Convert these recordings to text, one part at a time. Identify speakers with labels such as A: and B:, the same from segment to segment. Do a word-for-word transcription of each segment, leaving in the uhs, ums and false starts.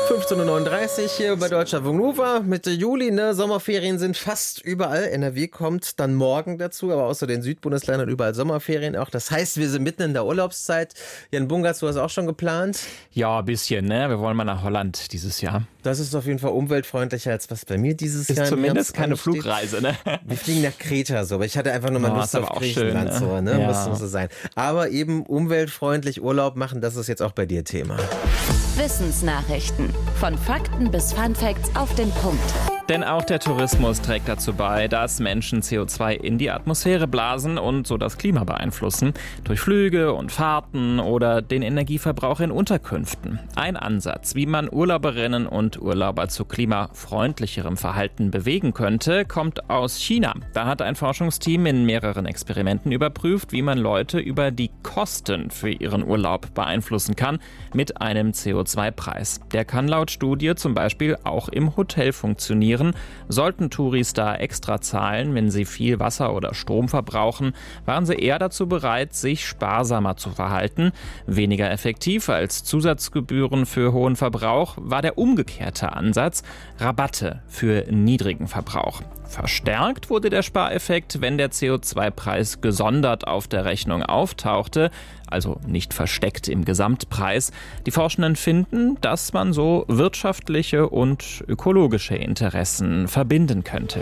A: fünfzehn Uhr neununddreißig hier bei Deutschlandfunk Nova. Mitte Juli, ne? Sommerferien sind fast überall. N R W kommt dann morgen dazu, aber außer den Südbundesländern überall Sommerferien auch. Das heißt, wir sind mitten in der Urlaubszeit. Jan Bungartz, du hast auch schon geplant?
B: Ja, ein bisschen, ne? Wir wollen mal nach Holland dieses Jahr.
A: Das ist auf jeden Fall umweltfreundlicher, als was bei mir dieses
B: ist
A: Jahr
B: Ist zumindest keine
A: ansteht.
B: Flugreise, ne?
A: Wir fliegen nach Kreta so, aber ich hatte einfach nur mal
B: oh,
A: Lust auf Griechenland.
B: Schön, ne?
A: So, ne?
B: Ja.
A: Muss, muss so sein. Aber eben umweltfreundlich Urlaub machen, das ist jetzt auch bei dir Thema.
C: Wissensnachrichten. Von Fakten bis Funfacts auf den Punkt.
B: Denn auch der Tourismus trägt dazu bei, dass Menschen C O zwei in die Atmosphäre blasen und so das Klima beeinflussen. Durch Flüge und Fahrten oder den Energieverbrauch in Unterkünften. Ein Ansatz, wie man Urlauberinnen und Urlauber zu klimafreundlicherem Verhalten bewegen könnte, kommt aus China. Da hat ein Forschungsteam in mehreren Experimenten überprüft, wie man Leute über die Kosten für ihren Urlaub beeinflussen kann mit einem C O zwei Preis. Der kann laut Studie zum Beispiel auch im Hotel funktionieren. Sollten Touris da extra zahlen, wenn sie viel Wasser oder Strom verbrauchen, waren sie eher dazu bereit, sich sparsamer zu verhalten. Weniger effektiv als Zusatzgebühren für hohen Verbrauch war der umgekehrte Ansatz: Rabatte für niedrigen Verbrauch. Verstärkt wurde der Spareffekt, wenn der C O zwei Preis gesondert auf der Rechnung auftauchte, also nicht versteckt im Gesamtpreis. Die Forschenden finden, dass man so wirtschaftliche und ökologische Interessen verbinden könnte.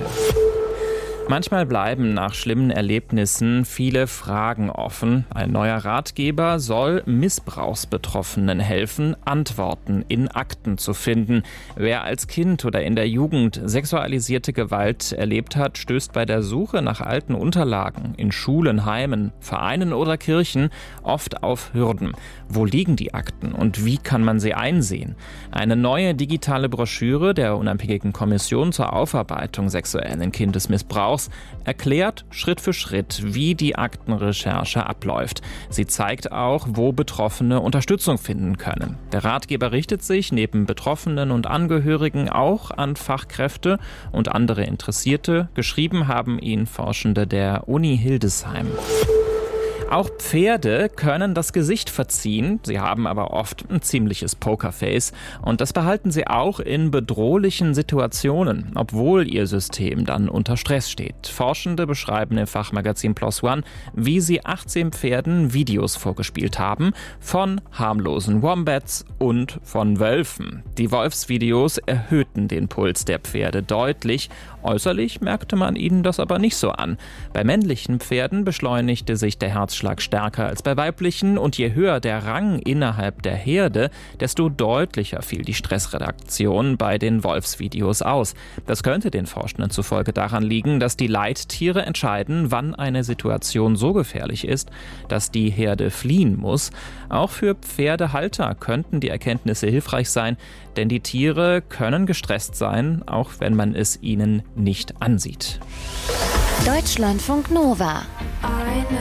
B: Manchmal bleiben nach schlimmen Erlebnissen viele Fragen offen. Ein neuer Ratgeber soll Missbrauchsbetroffenen helfen, Antworten in Akten zu finden. Wer als Kind oder in der Jugend sexualisierte Gewalt erlebt hat, stößt bei der Suche nach alten Unterlagen in Schulen, Heimen, Vereinen oder Kirchen oft auf Hürden. Wo liegen die Akten und wie kann man sie einsehen? Eine neue digitale Broschüre der Unabhängigen Kommission zur Aufarbeitung sexuellen Kindesmissbrauchs erklärt Schritt für Schritt, wie die Aktenrecherche abläuft. Sie zeigt auch, wo Betroffene Unterstützung finden können. Der Ratgeber richtet sich neben Betroffenen und Angehörigen auch an Fachkräfte und andere Interessierte. Geschrieben haben ihn Forschende der Uni Hildesheim. Auch Pferde können das Gesicht verziehen, sie haben aber oft ein ziemliches Pokerface und das behalten sie auch in bedrohlichen Situationen, obwohl ihr System dann unter Stress steht. Forschende beschreiben im Fachmagazin PLOS ONE, wie sie achtzehn Pferden Videos vorgespielt haben von harmlosen Wombats und von Wölfen. Die Wolfsvideos erhöhten den Puls der Pferde deutlich. Äußerlich merkte man ihnen das aber nicht so an. Bei männlichen Pferden beschleunigte sich der Herzschlag stärker als bei weiblichen und je höher der Rang innerhalb der Herde, desto deutlicher fiel die Stressreduktion bei den Wolfsvideos aus. Das könnte den Forschenden zufolge daran liegen, dass die Leittiere entscheiden, wann eine Situation so gefährlich ist, dass die Herde fliehen muss. Auch für Pferdehalter könnten die Erkenntnisse hilfreich sein, denn die Tiere können gestresst sein, auch wenn man es ihnen nicht ansieht.
C: Deutschlandfunk Nova.